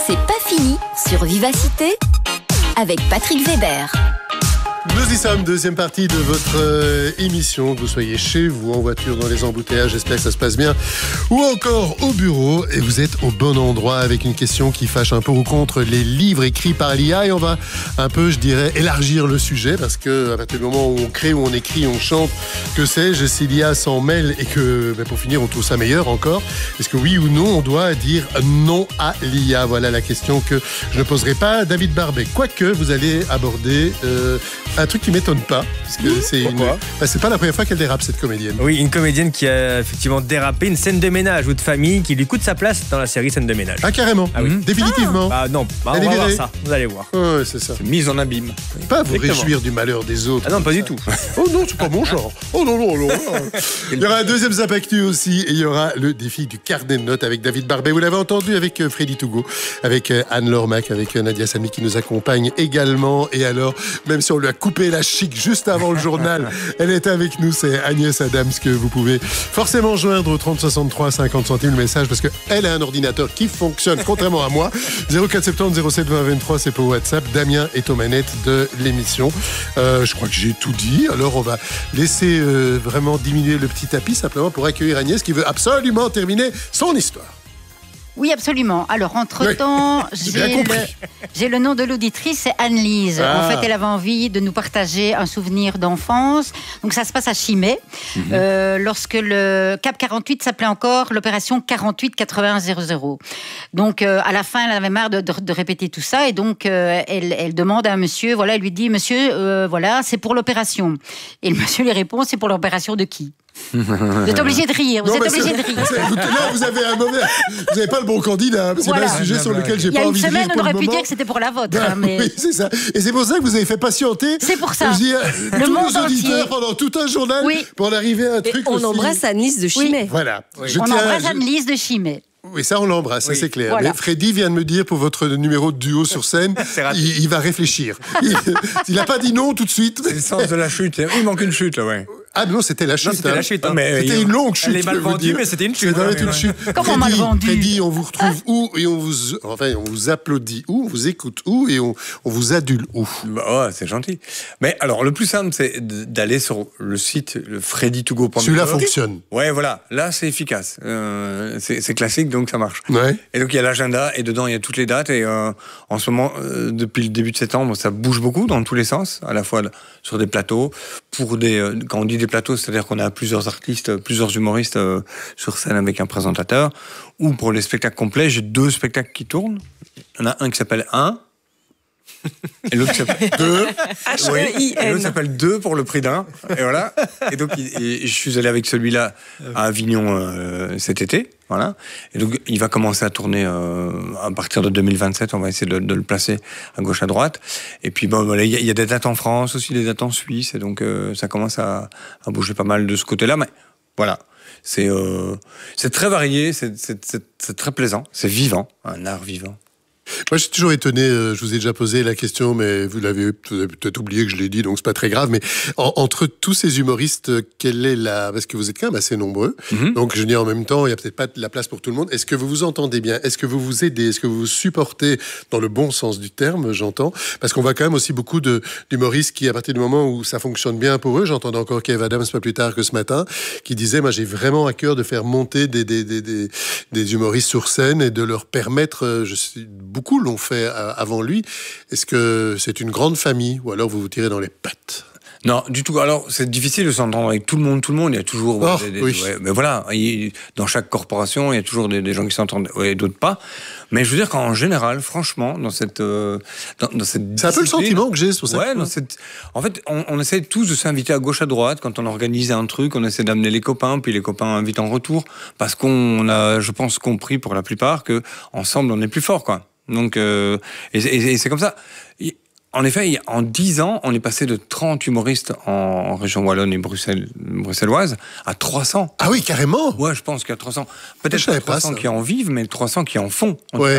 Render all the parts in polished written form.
C'est pas fini sur Vivacité avec Patrick Weber. Nous y sommes, deuxième partie de votre émission. Que vous soyez chez vous, en voiture, dans les embouteillages, j'espère que ça se passe bien, ou encore au bureau. Et vous êtes au bon endroit avec une question qui fâche un peu ou contre les livres écrits par l'IA. Et on va un peu, je dirais, élargir le sujet, parce que à partir du moment où on crée, où on écrit, on chante, que sais-je, si l'IA s'en mêle et que, pour finir, on trouve ça meilleur encore, est-ce que oui ou non, on doit dire non à l'IA? Voilà la question que je ne poserai pas à David Barbet. Quoique, vous allez aborder un truc qui m'étonne pas, parce que c'est pas la première fois qu'elle dérape, cette comédienne. Oui, une comédienne qui a effectivement dérapé une scène de ménage ou de famille qui lui coûte sa place dans la série Scène de ménage. Ah, carrément. Ah oui. Définitivement. Ah non, on va voir ça, vous allez voir. Ouais, c'est ça. C'est mise en abîme. Pas vous réjouir du malheur des autres. Ah non, pas du tout. Oh non, c'est pas mon genre. Oh non, non, non. Il y aura un deuxième Zapactu aussi, et il y aura le défi du carnet de notes avec David Barbet. Vous l'avez entendu avec Freddy Tougo, avec Anne Lormac, avec Nadia Samy qui nous accompagne également. Et alors, même si on lui a coupé la chic juste avant le journal, elle est avec nous, c'est Agnès Adams, que vous pouvez forcément joindre au 30 63 50 centimes le message, parce qu'elle a un ordinateur qui fonctionne, contrairement à moi. 0470 07 20 23, c'est pour WhatsApp. Damien est aux manettes de l'émission. Je crois que j'ai tout dit, alors on va laisser vraiment diminuer le petit tapis, simplement pour accueillir Agnès, qui veut absolument terminer son histoire. Oui, absolument. Alors, entre-temps, j'ai le nom de l'auditrice, c'est Anne-Lise. En fait, elle avait envie de nous partager un souvenir d'enfance. Donc, ça se passe à Chimay, lorsque le Cap 48 s'appelait encore l'opération 48 81 00. Donc, à la fin, elle avait marre de répéter tout ça. Et donc, elle demande à un monsieur, voilà, elle lui dit, monsieur, voilà, c'est pour l'opération. Et le monsieur lui répond, c'est pour l'opération de qui? Vous êtes obligé de rire. Vous Là, vous avez vous n'avez pas le bon candidat. C'est pas un sujet sur lequel j'ai pas envie de rire. Il y a une semaine, on aurait pu dire que c'était pour la vôtre. Mais... Oui, c'est ça. Et c'est pour ça que vous avez fait patienter. C'est pour ça. Le monde entier pendant tout un journal pour en arriver à un truc. On embrasse Anne-Lise de Chimay. Oui. Voilà. Oui. On embrasse Anne-Lise de Chimay. Oui, ça on l'embrasse, ça c'est clair. Voilà. Mais Freddy vient de me dire pour votre numéro de duo sur scène, il va réfléchir. Il n'a pas dit non tout de suite. C'est le sens de la chute. Il manque une chute là, ouais. Ah non, c'était la chute. Non, c'était la chute. Mais c'était une longue chute. Elle est mal vendue, mais c'était une chute. C'était une chute. Comment mal vendue? Freddy, on vous retrouve où et on vous applaudit où, on vous écoute où et on vous adule où? Bah ouais, c'est gentil. Mais alors, le plus simple, c'est d'aller sur le site freddytougo.com. Celui-là fonctionne. Ouais, voilà. Là, c'est efficace. C'est classique, donc ça marche. Ouais. Et donc, il y a l'agenda et dedans, il y a toutes les dates. Et en ce moment, depuis le début de septembre, ça bouge beaucoup dans tous les sens, à la fois sur des plateaux, quand on dit des plateaux, c'est-à-dire qu'on a plusieurs artistes, plusieurs humoristes sur scène avec un présentateur, ou pour les spectacles complets, j'ai 2 spectacles qui tournent. Il y en a un qui s'appelle 1, et l'autre qui s'appelle 2. Oui, et l'autre s'appelle 2 pour le prix d'un. Et voilà. Et donc, je suis allé avec celui-là à Avignon cet été. Voilà. Et donc, il va commencer à tourner à partir de 2027. On va essayer de le placer à gauche, à droite. Et puis, bon, voilà, il y a des dates en France, aussi des dates en Suisse. Et donc, ça commence à bouger pas mal de ce côté-là. Mais voilà. C'est très varié, c'est très plaisant, c'est vivant, un art vivant. Moi, j'ai toujours étonné, je vous ai déjà posé la question, mais vous avez peut-être oublié que je l'ai dit, donc c'est pas très grave, mais entre tous ces humoristes, quelle est parce que vous êtes quand même assez nombreux, donc je dis en même temps, il y a peut-être pas de la place pour tout le monde. Est-ce que vous vous entendez bien? Est-ce que vous vous aidez? Est-ce que vous vous supportez dans le bon sens du terme, j'entends? Parce qu'on voit quand même aussi beaucoup d'humoristes qui, à partir du moment où ça fonctionne bien pour eux, j'entendais encore Kev Adams pas plus tard que ce matin, qui disait, moi j'ai vraiment à cœur de faire monter des humoristes sur scène et de leur permettre, beaucoup l'ont fait avant lui. Est-ce que c'est une grande famille ou alors vous vous tirez dans les pattes? Non, du tout. Alors, c'est difficile de s'entendre avec tout le monde. Il y a toujours... mais voilà, dans chaque corporation, il y a toujours des gens qui s'entendent et d'autres pas. Mais je veux dire qu'en général, franchement, dans cette c'est un peu le sentiment que j'ai sur ça. Ouais, en fait, on essaie tous de s'inviter à gauche, à droite. Quand on organise un truc, on essaie d'amener les copains, puis les copains invitent en retour. Parce qu'on a, je pense, compris pour la plupart que ensemble on est plus fort, quoi. Donc, et c'est comme ça. En effet, en 10 ans, on est passé de 30 humoristes en région wallonne et bruxelloise à 300. Ah oui, carrément. Ouais, je pense qu'il y a 300. Peut-être pas 300 qui en vivent, mais 300 qui en font. Ouais.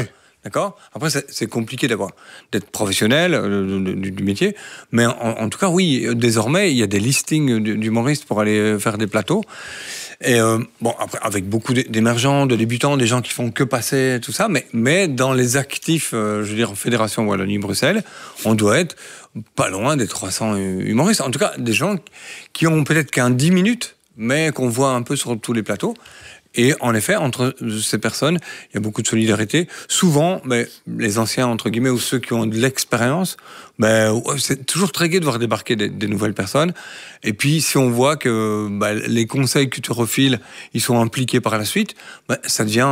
D'accord ? Après, c'est compliqué d'être professionnel du métier. Mais en tout cas, oui, désormais, il y a des listings d'humoristes pour aller faire des plateaux. Et après, avec beaucoup d'émergents, de débutants, des gens qui font que passer, tout ça. Mais dans les actifs, je veux dire, Fédération Wallonie-Bruxelles, on doit être pas loin des 300 humoristes. En tout cas, des gens qui ont peut-être qu'un 10 minutes, mais qu'on voit un peu sur tous les plateaux. Et en effet, entre ces personnes, il y a beaucoup de solidarité. Souvent, les anciens, entre guillemets, ou ceux qui ont de l'expérience, c'est toujours très gai de voir débarquer des nouvelles personnes. Et puis, si on voit que les conseils culturophiles, ils sont impliqués par la suite, ça devient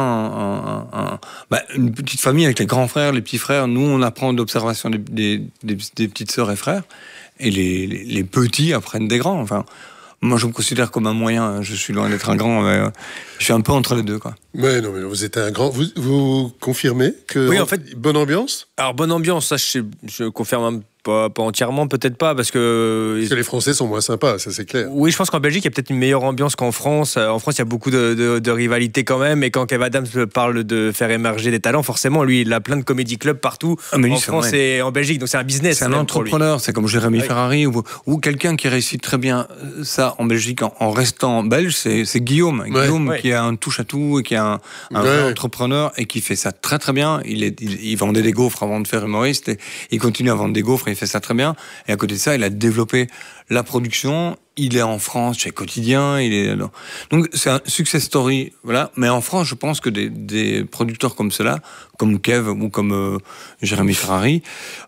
une petite famille avec les grands frères, les petits frères. Nous, on apprend d'observation des petites sœurs et frères. Et les petits apprennent des grands. Enfin... Moi, je me considère comme un moyen. Je suis loin d'être un grand, mais je suis un peu entre les deux, quoi. Mais non, mais vous êtes un grand. Vous confirmez que oui, en fait, bonne ambiance. Alors bonne ambiance, ça je confirme pas entièrement, peut-être pas, parce que les Français sont moins sympas, ça c'est clair. Oui, je pense qu'en Belgique il y a peut-être une meilleure ambiance qu'en France. En France, il y a beaucoup de rivalité quand même. Et quand Kev Adams parle de faire émerger des talents, forcément, lui, il a plein de comédie clubs partout en France et en Belgique. Donc c'est un business. C'est un entrepreneur. C'est comme Jérémy Ferrari ou quelqu'un qui réussit très bien ça en Belgique en restant belge. C'est Guillaume. Guillaume qui a un touche à tout et qui est un vrai entrepreneur et qui fait ça très très bien. Il vendait des gaufres avant de faire humoriste et il continue à vendre des gaufres. Il fait ça très bien. Et à côté de ça, il a développé la production. Il est en France chez Quotidien. Donc c'est un success story, voilà. Mais en France, je pense que des producteurs comme ceux-là, comme Kev ou comme Jérémy Ferrari,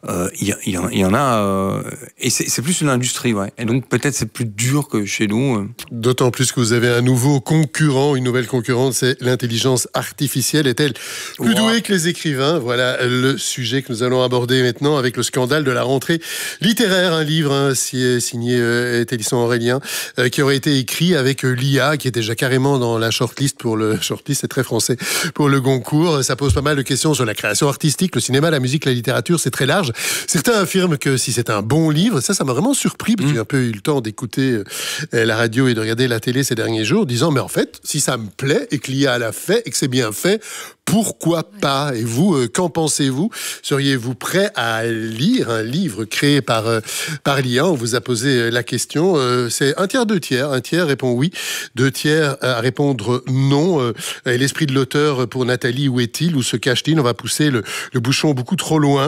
il y en a. Et c'est plus une industrie, ouais. Et donc peut-être c'est plus dur que chez nous. D'autant plus que vous avez un nouveau concurrent, une nouvelle concurrente, c'est l'intelligence artificielle. Est-elle plus douée que les écrivains ? Voilà le sujet que nous allons aborder maintenant avec le scandale de la rentrée littéraire, un livre signé Télisson Aurélien, qui aurait été écrit avec l'IA, qui est déjà carrément dans la shortlist c'est très français, pour le Goncourt. Ça pose pas mal de questions sur la création artistique, le cinéma, la musique, la littérature, c'est très large. Certains affirment que si c'est un bon livre, ça m'a vraiment surpris, parce que j'ai un peu eu le temps d'écouter la radio et de regarder la télé ces derniers jours, disant, mais en fait, si ça me plaît et que l'IA l'a fait et que c'est bien fait, pourquoi pas ? Et vous, qu'en pensez-vous ? Seriez-vous prêt à lire un livre créé par l'IA ? On vous a posé la question. C'est un tiers, deux tiers. Un tiers répond oui, deux tiers à répondre non. Et l'esprit de l'auteur pour Nathalie, où est-il ? Où se cache-t-il ? On va pousser le bouchon beaucoup trop loin.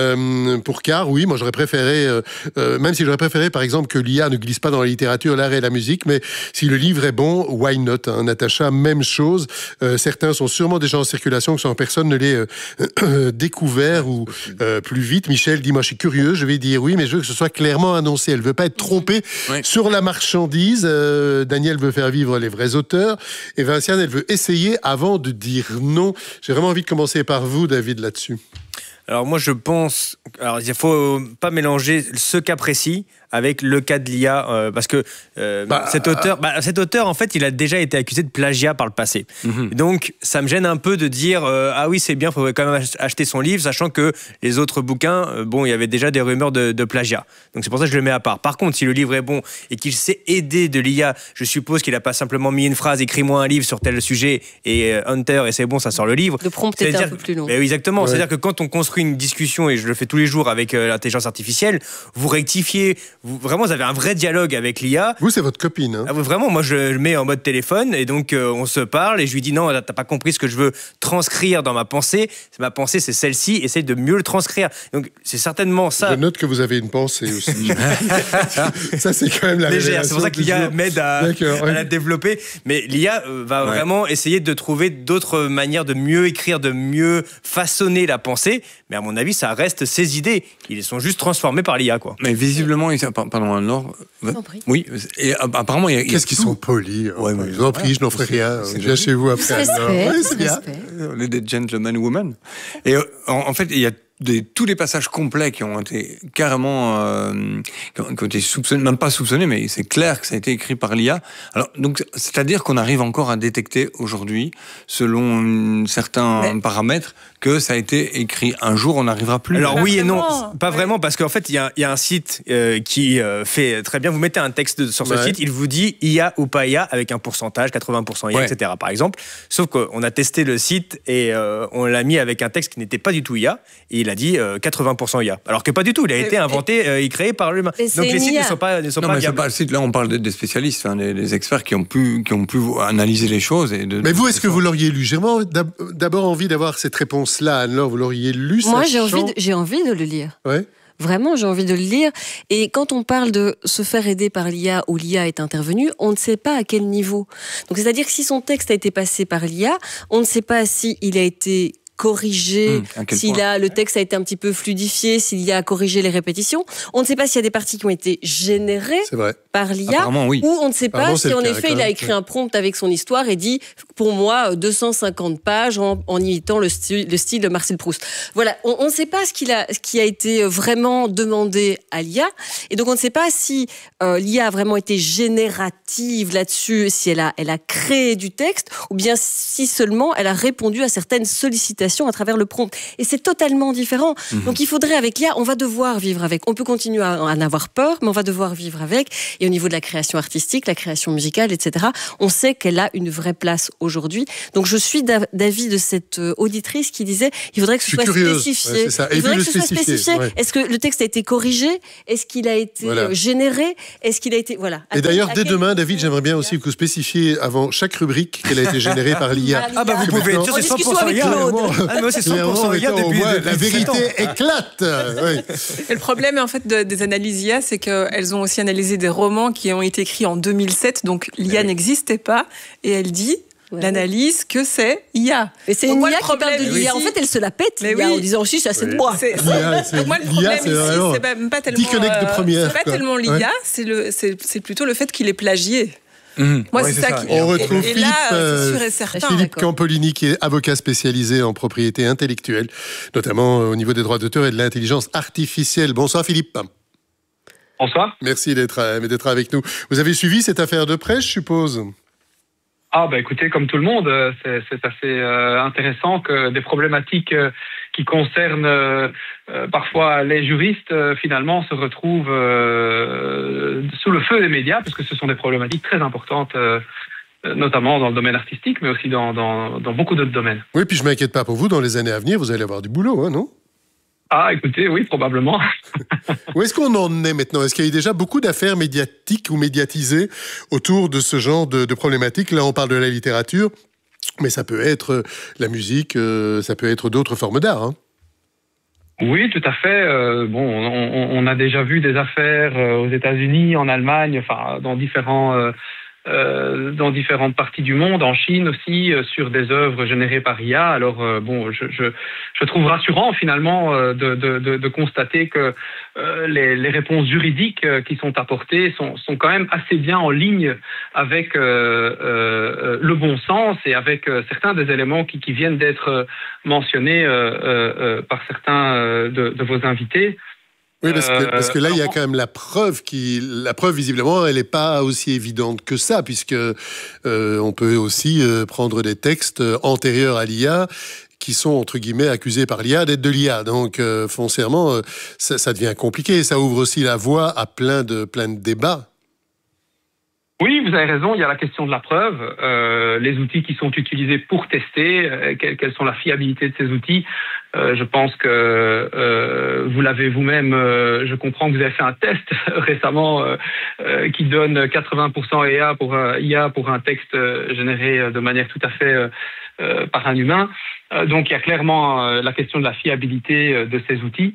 Pour Car, oui, moi j'aurais préféré, même si j'aurais préféré par exemple que l'IA ne glisse pas dans la littérature, l'art et la musique, mais si le livre est bon, why not ? Natacha, même chose. Certains sont sûrement déjà en circulation, que sans personne ne l'ait découvert ou plus vite. Michel dit, moi je suis curieux, je vais dire oui, mais je veux que ce soit clairement annoncé. Elle veut pas être trompée sur la marchandise. Daniel veut faire vivre les vrais auteurs. Et Vinciane, elle veut essayer avant de dire non. J'ai vraiment envie de commencer par vous, David, là-dessus. Alors moi je pense, il faut pas mélanger ce cas précis avec le cas de l'IA, parce que cet auteur, en fait, il a déjà été accusé de plagiat par le passé. Donc, ça me gêne un peu de dire ah oui, c'est bien, il faudrait quand même acheter son livre, sachant que les autres bouquins, il y avait déjà des rumeurs de plagiat. Donc, c'est pour ça que je le mets à part. Par contre, si le livre est bon et qu'il s'est aidé de l'IA, je suppose qu'il n'a pas simplement mis une phrase, écris-moi un livre sur tel sujet, et Hunter, et c'est bon, ça sort le livre. Le prompt est un peu plus long. Mais oui, exactement. Ouais. C'est-à-dire que quand on construit une discussion, et je le fais tous les jours avec l'intelligence artificielle, vous rectifiez, vous avez un vrai dialogue avec l'IA. Vous, c'est votre copine. Hein. Vraiment, moi, je le mets en mode téléphone et donc on se parle et je lui dis non, t'as pas compris ce que je veux transcrire dans ma pensée. Ma pensée, c'est celle-ci. Essaye de mieux le transcrire. Donc, c'est certainement ça. Je note que vous avez une pensée aussi. Ça, c'est quand même la légère. C'est pour ça que l'IA m'aide à la développer. Mais l'IA va vraiment essayer de trouver d'autres manières de mieux écrire, de mieux façonner la pensée. Mais à mon avis, ça reste ses idées. Ils sont juste transformés par l'IA, quoi. Mais visiblement, pardon, Laure. Oui, et apparemment, il y a. Qu'est-ce qu'ils sont polis. Je vous en prie, je n'en ferai rien. Je viens chez vous après. Respect. C'est bien. On est des gentlemen women. Et en fait, il y a tous les passages complets qui ont été carrément qui ont été soupçonnés, même pas soupçonnés, mais c'est clair que ça a été écrit par l'IA. Alors donc c'est-à-dire qu'on arrive encore à détecter aujourd'hui, selon certains paramètres, que ça a été écrit. Un jour, on n'arrivera plus. Alors oui et non, pas vraiment, parce qu'en fait il y a un site qui fait très bien. Vous mettez un texte sur ce site, il vous dit IA ou pas IA avec un pourcentage, 80% IA, etc. par exemple. Sauf qu'on a testé le site et on l'a mis avec un texte qui n'était pas du tout IA. Et il a dit 80% IA. Alors que pas du tout, il a été inventé et créé par l'humain. Donc les sites ne sont pas mais c'est pas le site. Là, on parle des spécialistes, des experts qui ont pu analyser les choses. Mais vous, est-ce que vous l'auriez lu? J'ai vraiment d'abord envie d'avoir cette réponse-là. Anne-Laure, vous l'auriez lu? Moi, j'ai envie de le lire. Ouais. Vraiment, j'ai envie de le lire. Et quand on parle de se faire aider par l'IA ou l'IA est intervenue, on ne sait pas à quel niveau. Donc, c'est-à-dire que si son texte a été passé par l'IA, on ne sait pas si il a été corrigé, le texte a été un petit peu fluidifié, s'il y a corrigé les répétitions. On ne sait pas s'il y a des parties qui ont été générées par l'IA, oui. ou on ne sait pas si en effet il a écrit un prompt avec son histoire et dit, pour moi, 250 pages en imitant le style de Marcel Proust. Voilà, on ne sait pas ce qui a été vraiment demandé à l'IA, et donc on ne sait pas si l'IA a vraiment été générative là-dessus, si elle a créé du texte, ou bien si seulement elle a répondu à certaines sollicitations à travers le prompt. Et c'est totalement différent. Donc il faudrait, avec l'IA, on va devoir vivre avec. On peut continuer à en avoir peur, mais on va devoir vivre avec. Et au niveau de la création artistique, la création musicale, etc., on sait qu'elle a une vraie place aujourd'hui. Donc je suis d'avis de cette auditrice qui disait, il faudrait que ce soit spécifié. Ouais, c'est ça. Il faudrait que ce soit spécifié. Ouais. Est-ce que le texte a été corrigé? Est-ce qu'il a été généré? Est-ce qu'il a été... Voilà. Et d'ailleurs, dès demain, David, j'aimerais bien aussi que vous spécifiez avant chaque rubrique qu'elle a été générée par l'IA. Ah bah vous pouvez être sûr, c'est 100% IA. Moi, c'est 100% IA depuis la vérité éclate. Et le problème, en fait, des analyses IA, c'est qu'elles ont aussi analysé des romans qui ont été écrits en 2007, donc l'IA n'existait pas, et elle dit... l'analyse que c'est IA. Et c'est une IA qui parle de l'IA. En fait, elle se la pète, l'IA, en disant aussi, ça c'est de moi. Donc moi, le problème ici, c'est même pas tellement... c'est pas tellement l'IA, c'est plutôt le fait qu'il est plagié. Moi, c'est ça qui... On retrouve et là, c'est sûr et certain. Philippe Campolini, qui est avocat spécialisé en propriété intellectuelle, notamment au niveau des droits d'auteur et de l'intelligence artificielle. Bonsoir Philippe. Bonsoir. Merci d'être avec nous. Vous avez suivi cette affaire de près, je suppose? Ah bah écoutez, comme tout le monde, c'est assez intéressant que des problématiques qui concernent parfois les juristes finalement se retrouvent sous le feu des médias, parce que ce sont des problématiques très importantes, notamment dans le domaine artistique, mais aussi dans beaucoup d'autres domaines. Oui, puis je m'inquiète pas pour vous, dans les années à venir, vous allez avoir du boulot, hein, non? Ah, écoutez, oui, probablement. Où est-ce qu'on en est maintenant? Est-ce qu'il y a eu déjà beaucoup d'affaires médiatiques ou médiatisées autour de ce genre de problématiques? Là, on parle de la littérature, mais ça peut être la musique, ça peut être d'autres formes d'art, hein. Oui, tout à fait. On a déjà vu des affaires aux États-Unis, en Allemagne, enfin, dans différentes parties du monde, en Chine aussi, sur des œuvres générées par IA. Alors je trouve rassurant finalement de constater que les réponses juridiques qui sont apportées sont quand même assez bien en ligne avec le bon sens et avec certains des éléments qui viennent d'être mentionnés par certains de vos invités. Oui, parce que là, il y a quand même la preuve visiblement, elle n'est pas aussi évidente que ça, puisque on peut aussi prendre des textes antérieurs à l'IA qui sont, entre guillemets, accusés par l'IA d'être de l'IA. Donc, foncièrement, ça devient compliqué. Ça ouvre aussi la voie à plein de débats. Oui, vous avez raison, il y a la question de la preuve, les outils qui sont utilisés pour tester, quelles sont la fiabilité de ces outils. Je pense que vous l'avez vous-même, je comprends que vous avez fait un test récemment qui donne 80% IA pour un texte généré de manière tout à fait par un humain. Donc il y a clairement la question de la fiabilité de ces outils.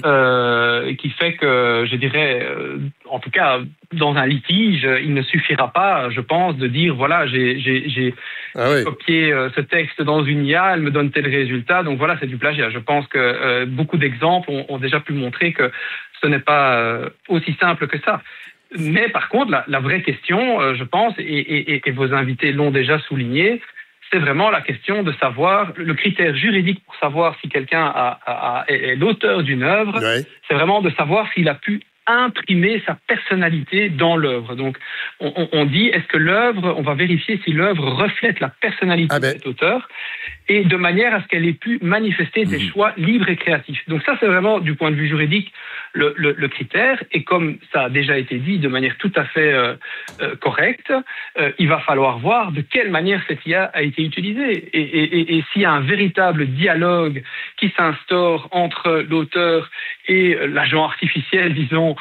Qui fait que, je dirais, en tout cas, dans un litige, il ne suffira pas, je pense, de dire, voilà, j'ai copié ce texte dans une IA, elle me donne tel résultat, donc voilà, c'est du plagiat. Je pense que beaucoup d'exemples ont déjà pu montrer que ce n'est pas aussi simple que ça. Mais par contre, la vraie question, je pense, et vos invités l'ont déjà souligné, c'est vraiment la question de savoir, le critère juridique pour savoir si quelqu'un est l'auteur d'une œuvre, c'est vraiment de savoir s'il a pu imprimer sa personnalité dans l'œuvre. Donc, on dit, est-ce que l'œuvre, on va vérifier si l'œuvre reflète la personnalité de cet auteur, et de manière à ce qu'elle ait pu manifester des choix libres et créatifs. Donc ça, c'est vraiment, du point de vue juridique, le critère. Et comme ça a déjà été dit de manière tout à fait correcte, il va falloir voir de quelle manière cette IA a été utilisée. Et s'il y a un véritable dialogue qui s'instaure entre l'auteur et l'agent artificiel, disons,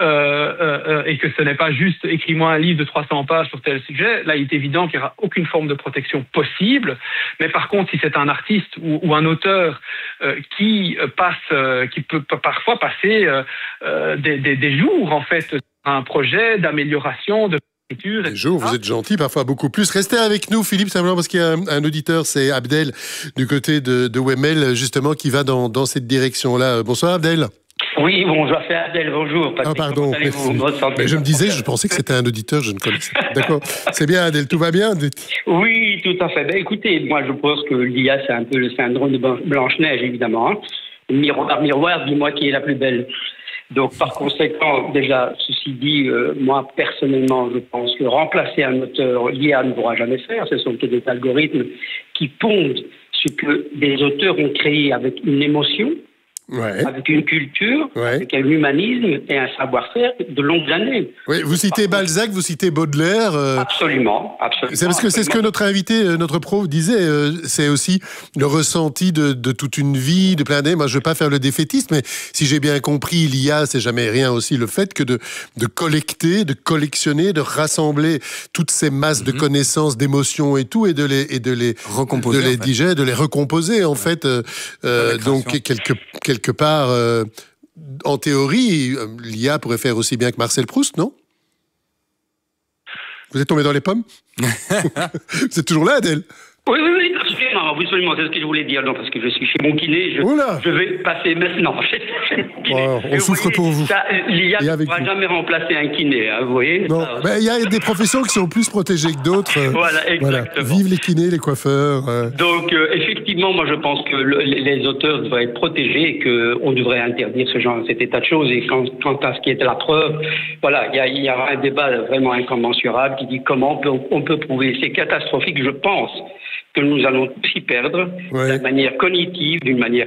et que ce n'est pas juste « écris-moi un livre de 300 pages sur tel sujet », là, il est évident qu'il n'y aura aucune forme de protection possible. Mais par contre, si c'est un artiste ou un auteur qui peut parfois passer des jours, en fait, sur un projet d'amélioration, de écriture. Des jours, vous êtes gentil, parfois beaucoup plus. Restez avec nous, Philippe, simplement parce qu'il y a un auditeur, c'est Abdel, du côté de Wemel, justement, qui va dans cette direction-là. Bonsoir, Abdel. Oui, bonjour, c'est Abdel, bonjour. Patrick, pardon. Mais je me disais, je pensais que c'était un auditeur, je ne connaissais pas. D'accord. C'est bien, Abdel, tout va bien? Oui, tout à fait. écoutez, moi, je pense que l'IA, c'est un peu le syndrome de Blanche-Neige, évidemment. Hein. Miroir, dis-moi qui est la plus belle. Donc, par conséquent, déjà, ceci dit, moi, personnellement, je pense que remplacer un auteur, l'IA ne pourra jamais faire. Ce sont que des algorithmes qui pondent ce que des auteurs ont créé avec une émotion, avec une culture, avec un humanisme et un savoir-faire de longues années. Oui, vous citez Balzac, vous citez Baudelaire. Absolument. C'est parce que c'est ce que notre invité, notre prof disait. C'est aussi le ressenti de toute une vie, de plein d'années. Moi, je ne veux pas faire le défaitiste, mais si j'ai bien compris, l'IA, c'est jamais rien aussi le fait que de collecter, de collectionner, de rassembler toutes ces masses de connaissances, d'émotions et tout, et de les recomposer, de les digérer, de les recomposer en fait. Donc quelque part, en théorie, l'IA pourrait faire aussi bien que Marcel Proust, non? Vous êtes tombé dans les pommes? Vous êtes toujours là, Adèle? Oui, absolument, c'est ce que je voulais dire. Non, parce que je suis chez mon kiné, je vais passer maintenant chez mon kiné. On souffre pour vous. L'IA ne pourra jamais remplacer un kiné, hein, vous voyez. Non, il y a des professions qui sont plus protégées que d'autres. Voilà, exactement. Vive les kinés, les coiffeurs. Donc, effectivement, moi, je pense que les auteurs devraient être protégés et qu'on devrait interdire cet état de choses. Et quant à ce qui est de la preuve, voilà, il y aura un débat vraiment incommensurable qui dit comment on peut prouver. C'est catastrophique, je pense, que nous allons tous y perdre d'une manière cognitive, d'une manière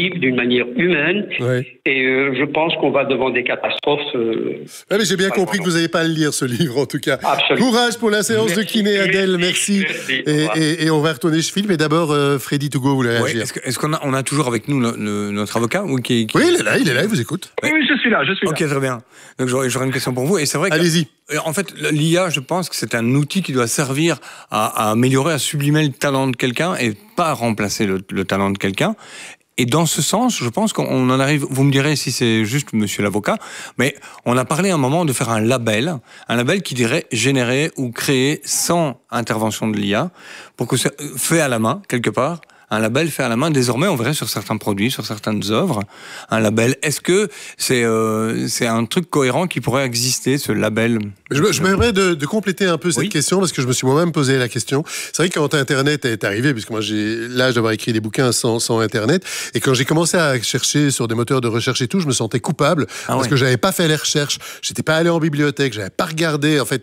humaine. Et je pense qu'on va devant des catastrophes. Mais j'ai bien compris que vous n'allez pas le lire, ce livre, en tout cas. Absolument. Courage pour la séance de kiné, Adèle. Merci. Et on va retourner chez Philippe. Mais d'abord, Freddy Tougo voulait réagir. Est-ce qu'on a toujours avec nous notre avocat Oui, il est là, il vous écoute. Oui, je suis là. Ok, très bien. Donc j'aurais une question pour vous. Et c'est vrai que, allez-y. En fait, l'IA, je pense que c'est un outil qui doit servir à améliorer, à sublimer le talent de quelqu'un et pas remplacer le talent de quelqu'un. Et dans ce sens, je pense qu'on en arrive, vous me direz si c'est juste, monsieur l'avocat, mais on a parlé à un moment de faire un label qui dirait générer ou créer sans intervention de l'IA, pour que c'est fait à la main, quelque part. Un label fait à la main. Désormais, on verrait sur certains produits, sur certaines œuvres, un label. Est-ce que c'est un truc cohérent qui pourrait exister, ce label? Je m'aimerais de compléter un peu cette question, parce que je me suis moi-même posé la question. C'est vrai que quand Internet est arrivé, puisque moi j'ai l'âge d'avoir écrit des bouquins sans Internet, et quand j'ai commencé à chercher sur des moteurs de recherche et tout, je me sentais coupable, parce que j'avais pas fait les recherches, j'étais pas allé en bibliothèque, j'avais pas regardé, en fait.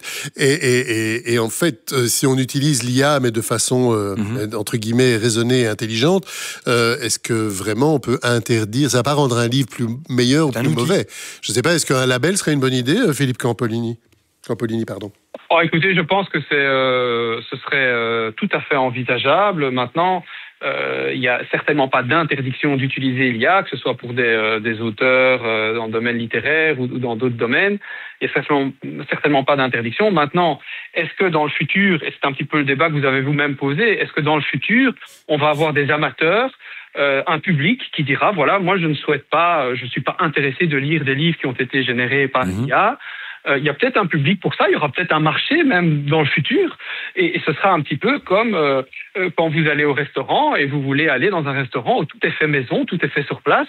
Et en fait, si on utilise l'IA, mais de façon, entre guillemets, raisonnée, intelligente, est-ce que vraiment on peut interdire? Ça va pas rendre un livre plus meilleur ou plus mauvais. Je sais pas, est-ce qu'un label serait une bonne idée, Philippe Campolini, pardon. Oh, écoutez, je pense que ce serait tout à fait envisageable. Maintenant, il n'y a certainement pas d'interdiction d'utiliser l'IA, que ce soit pour des auteurs dans le domaine littéraire ou dans d'autres domaines. Il n'y a certainement pas d'interdiction. Maintenant, est-ce que dans le futur, et c'est un petit peu le débat que vous avez vous-même posé, est-ce que dans le futur, on va avoir des amateurs, un public qui dira, voilà, moi je ne suis pas intéressé de lire des livres qui ont été générés par l'IA. Il y a peut-être un public pour ça, il y aura peut-être un marché même dans le futur, et ce sera un petit peu comme quand vous allez au restaurant et vous voulez aller dans un restaurant où tout est fait maison, tout est fait sur place,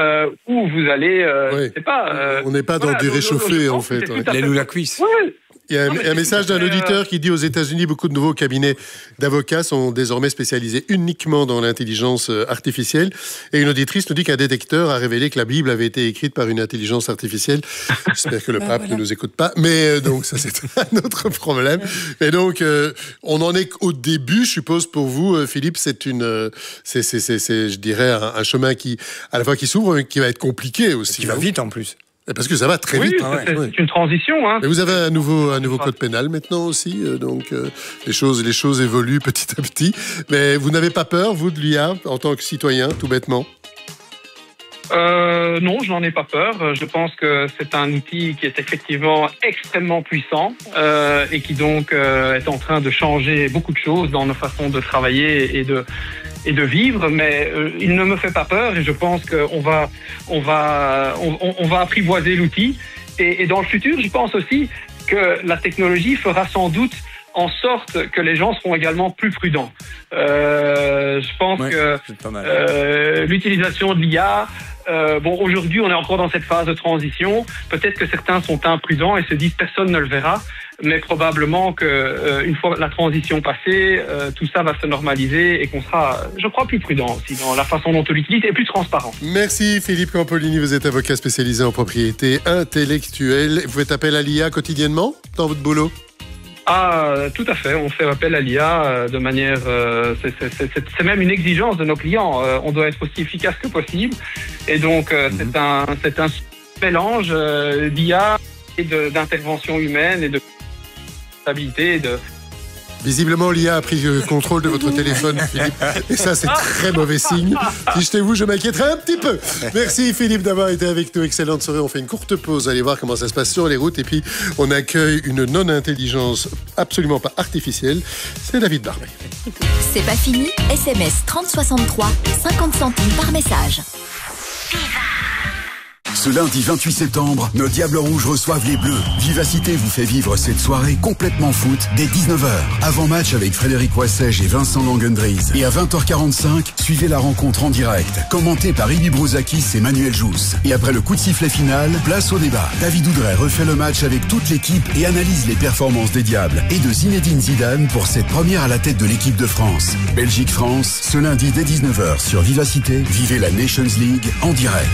où vous allez, on n'est pas dans du réchauffé en fait. L'aile ou la cuisse. Il y a un message d'un auditeur qui dit aux États-Unis, beaucoup de nouveaux cabinets d'avocats sont désormais spécialisés uniquement dans l'intelligence artificielle. Et une auditrice nous dit qu'un détecteur a révélé que la Bible avait été écrite par une intelligence artificielle. J'espère que le pape ne nous écoute pas. Mais donc, ça, c'est un autre problème. Et donc, on en est au début, je suppose, pour vous, Philippe. C'est je dirais, un chemin qui, à la fois qui s'ouvre, mais qui va être compliqué aussi. Qui va vite, en plus. Parce que ça va très vite. C'est une transition. Hein. Et vous avez un nouveau code pénal maintenant aussi, donc les choses évoluent petit à petit. Mais vous n'avez pas peur, vous, de l'IA, en tant que citoyen, tout bêtement? Non, je n'en ai pas peur. Je pense que c'est un outil qui est effectivement extrêmement puissant et qui donc est en train de changer beaucoup de choses dans nos façons de travailler et de vivre, mais il ne me fait pas peur et je pense qu'on va apprivoiser l'outil. Et dans le futur, je pense aussi que la technologie fera sans doute en sorte que les gens seront également plus prudents. Je pense que l'utilisation de l'IA, aujourd'hui, on est encore dans cette phase de transition. Peut-être que certains sont imprudents et se disent personne ne le verra. Mais probablement que une fois la transition passée, tout ça va se normaliser et qu'on sera, je crois, plus prudent aussi dans la façon dont on l'utilise et plus transparent. Merci Philippe Campolini, vous êtes avocat spécialisé en propriété intellectuelle. Vous faites appel à l'IA quotidiennement dans votre boulot? Tout à fait. On fait appel à l'IA de manière... c'est même une exigence de nos clients. On doit être aussi efficace que possible. Et donc, c'est un mélange d'IA et d'intervention humaine et de stabilité et de... Visiblement, l'IA a pris le contrôle de votre téléphone, Philippe. Et ça, c'est très mauvais signe. Si j'étais vous, je m'inquiéterais un petit peu. Merci, Philippe, d'avoir été avec nous. Excellente soirée. On fait une courte pause. Allez voir comment ça se passe sur les routes. Et puis, on accueille une non-intelligence absolument pas artificielle. C'est David Barbet. C'est pas fini. SMS 3063, 50 centimes par message. Ce lundi 28 septembre, nos Diables Rouges reçoivent les Bleus. Vivacité vous fait vivre cette soirée complètement foot dès 19h. Avant match avec Frédéric Wassège et Vincent Langendries. Et à 20h45, suivez la rencontre en direct, commentée par Ibi Brouzakis et Manuel Jousse. Et après le coup de sifflet final, place au débat. David Oudray refait le match avec toute l'équipe et analyse les performances des Diables et de Zinedine Zidane pour cette première à la tête de l'équipe de France. Belgique-France, ce lundi dès 19h sur Vivacité, vivez la Nations League en direct.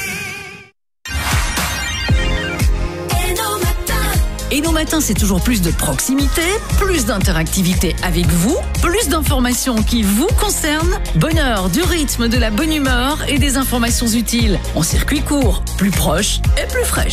Et nos matins, c'est toujours plus de proximité, plus d'interactivité avec vous, plus d'informations qui vous concernent, bonheur, du rythme, de la bonne humeur et des informations utiles. En circuit court, plus proche et plus fraîche.